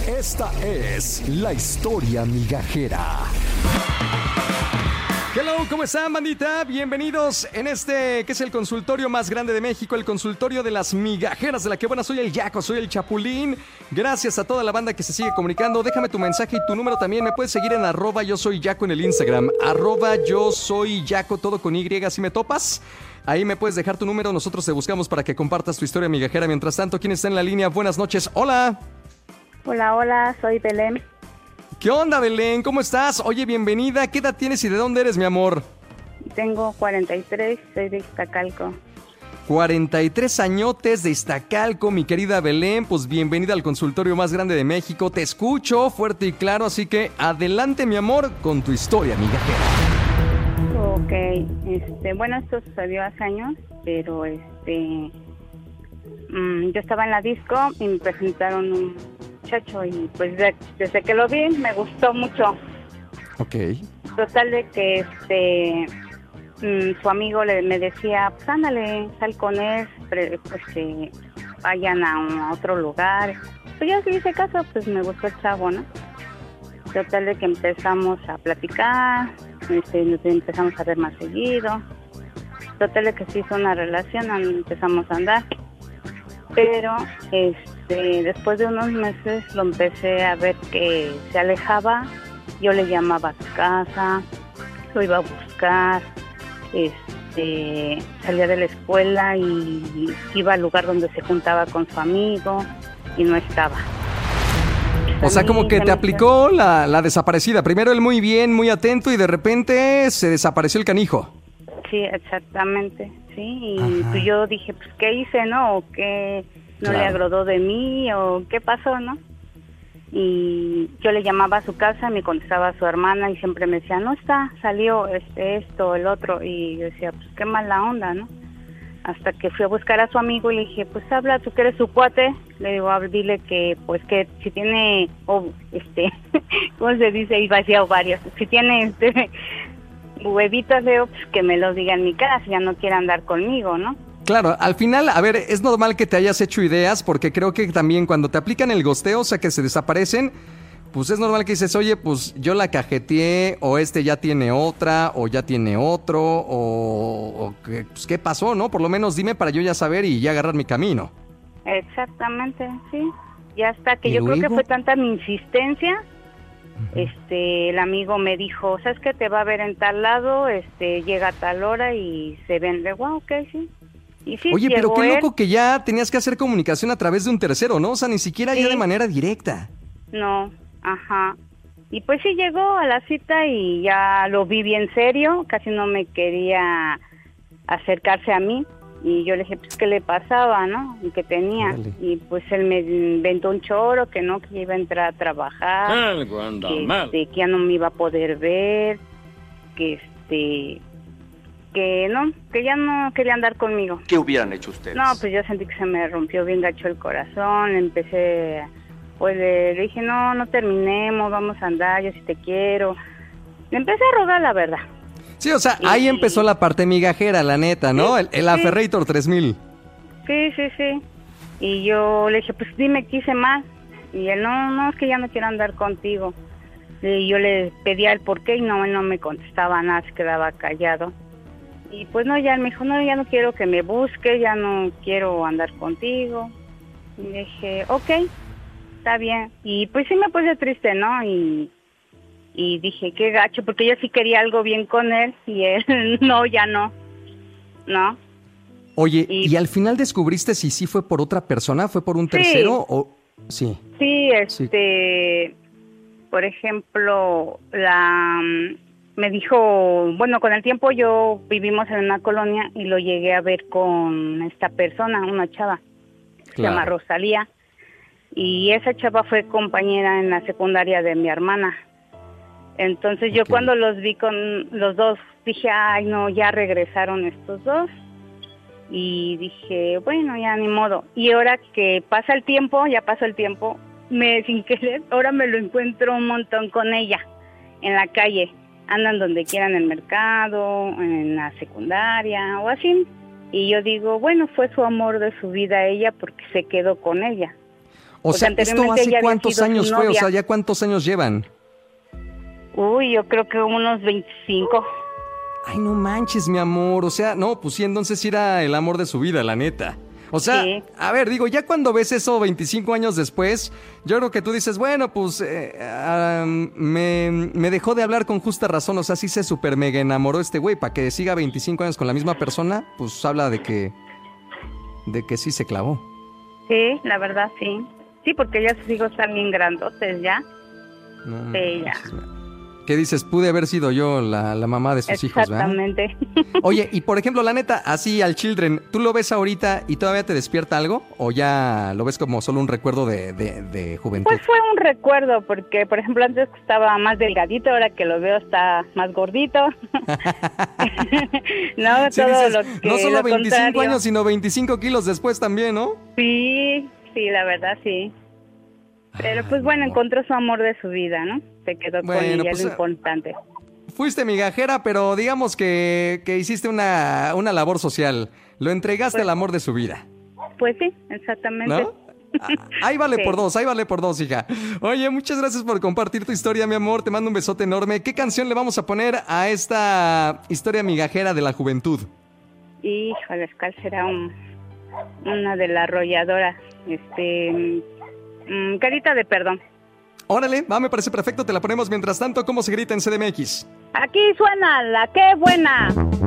Esta es la historia migajera. Hello, ¿cómo están, bandita? Bienvenidos en este, que es el consultorio más grande de México, el consultorio de las migajeras, de la que, bueno, soy el Yaco, soy el Chapulín. Gracias a toda la banda que se sigue comunicando. Déjame tu mensaje y tu número también. Me puedes seguir en @yo soy Yaco en el Instagram. @yo soy Yaco, todo con Y, si me topas. Ahí me puedes dejar tu número, nosotros te buscamos para que compartas tu historia migajera. Mientras tanto, ¿quién está en la línea? Buenas noches, hola. Hola, soy Belén. ¿Qué onda, Belén? ¿Cómo estás? Oye, bienvenida. ¿Qué edad tienes y de dónde eres, mi amor? Tengo 43, soy de Iztacalco. 43 añotes de Iztacalco, mi querida Belén. Pues bienvenida al consultorio más grande de México. Te escucho fuerte y claro, así que adelante, mi amor, con tu historia migajera. Ok, bueno, esto sucedió hace años, pero yo estaba en la disco y me presentaron un muchacho y pues desde que lo vi me gustó mucho. Ok. Total de que su amigo me decía, pues ándale, sal con él, vayan a otro lugar. Pues yo sí hice caso, pues me gustó el chavo, ¿no? Total de que empezamos a platicar, nos empezamos a ver más seguido. Total de que se hizo una relación, empezamos a andar. Pero después de unos meses lo empecé a ver que se alejaba. Yo le llamaba a su casa, lo iba a buscar, salía de la escuela y iba al lugar donde se juntaba con su amigo y no estaba. O sea, como que te aplicó la desaparecida. Primero él muy bien, muy atento y de repente se desapareció el canijo. Sí, exactamente, sí. Y pues yo dije, pues, ¿qué hice, no? ¿O qué no le agradó de mí? ¿O qué pasó, no? Y yo le llamaba a su casa, me contestaba su hermana y siempre me decía, no está, salió esto, el otro. Y yo decía, pues qué mala onda, ¿no? Hasta que fui a buscar a su amigo y le dije, pues habla, tú que eres su cuate. Le digo, dile que, pues que si tiene, ¿cómo se dice? Iba a decir ovarios. Si tiene, huevitos, Leo, pues que me lo diga en mi cara, si ya no quiere andar conmigo, ¿no? Claro, al final, a ver, es normal que te hayas hecho ideas, porque creo que también cuando te aplican el gosteo, o sea, que se desaparecen, pues es normal que dices, oye, pues yo la cajeteé, o ya tiene otra, o ya tiene otro, o pues, ¿qué pasó, no? Por lo menos dime para yo ya saber y ya agarrar mi camino. Exactamente, sí. Y hasta que yo creo que fue tanta mi insistencia, el amigo me dijo, ¿sabes qué? Te va a ver en tal lado, llega a tal hora y se vende. Wow, ok, sí. Y sí. Oye, pero qué loco que ya tenías que hacer comunicación a través de un tercero, ¿no? O sea, ni siquiera ya de manera directa. No, ajá. Y pues sí llegó a la cita y ya lo vi bien serio, casi no me quería acercarse a mí. Y yo le dije, pues, ¿qué le pasaba, no? Y que tenía. Dale. Y pues él me inventó un choro, que no, que iba a entrar a trabajar. Algo anda mal. Que ya no me iba a poder ver, que no, que ya no quería andar conmigo. ¿Qué hubieran hecho ustedes? No, pues yo sentí que se me rompió bien gacho el corazón, empecé, pues le dije, no terminemos, vamos a andar, yo sí te quiero. Le empecé a rogar la verdad. Sí, o sea, ahí empezó la parte migajera, la neta, ¿no? Sí, el Aferrator 3000. Sí. Y yo le dije, pues dime qué hice mal. Y él, no, es que ya no quiero andar contigo. Y yo le pedía el porqué y él no me contestaba nada, se quedaba callado. Y pues no, ya él me dijo, no, ya no quiero que me busques, ya no quiero andar contigo. Y le dije, ok, está bien. Y pues sí me puse triste, ¿no? Y dije, qué gacho, porque yo sí quería algo bien con él y él, no, ya no. ¿No? Oye, ¿y al final descubriste si sí fue por otra persona, fue por un tercero o...? Sí. Sí, por ejemplo, me dijo, bueno, con el tiempo yo vivimos en una colonia y lo llegué a ver con esta persona, una chava, se llama Rosalía, y esa chava fue compañera en la secundaria de mi hermana. Entonces yo cuando los vi con los dos, dije, ay no, ya regresaron estos dos, y dije, bueno, ya ni modo. Y ahora que pasa el tiempo, ya pasó el tiempo, sin querer, ahora me lo encuentro un montón con ella, en la calle. Andan donde quieran, en el mercado, en la secundaria o así. Y yo digo, bueno, fue su amor de su vida ella porque se quedó con ella. O sea, ¿esto anteriormente hace ella había cuántos sido su años fue? O novia. sea, ¿ya cuántos años llevan? Uy, yo creo que unos 25. Ay, no manches, mi amor. O sea, no, pues sí, entonces sí era el amor de su vida, la neta. O sea, Sí. a ver, digo, ya cuando ves eso 25 años después, yo creo que tú dices, bueno, pues me dejó de hablar con justa razón. O sea, sí se súper mega enamoró este güey. Para que siga 25 años con la misma persona, pues habla de que sí se clavó. Sí, la verdad, sí. Sí, porque ya sus hijos están bien grandotes ya. No, Sí, ya. manches, ¿qué dices? Pude haber sido yo la mamá de sus hijos, ¿verdad? Exactamente. Oye, y por ejemplo, la neta, así al Children, ¿tú lo ves ahorita y todavía te despierta algo? ¿O ya lo ves como solo un recuerdo de juventud? Pues fue un recuerdo, porque por ejemplo antes estaba más delgadito, ahora que lo veo está más gordito. No, Sí, todo dices, lo que no solo lo 25 contrario. años, sino 25 kilos después también, ¿no? Sí, la verdad sí. Pero pues Ay, bueno, amor. encontró su amor de su vida, ¿no? Se quedó con Bueno, ella, pues, lo importante. Fuiste migajera, pero digamos que hiciste una labor social. Lo entregaste Pues- al amor de su vida, Pues sí, exactamente. ¿no? Ahí vale Sí. por dos, hija. Oye, muchas gracias por compartir tu historia, mi amor. Te mando un besote enorme. ¿Qué canción le vamos a poner a esta historia migajera de la juventud? Híjole, ¿cuál será una de la arrolladora? Carita de perdón. Órale, va, me parece perfecto. Te la ponemos mientras tanto. ¿Cómo se grita en CDMX? Aquí suena la que buena.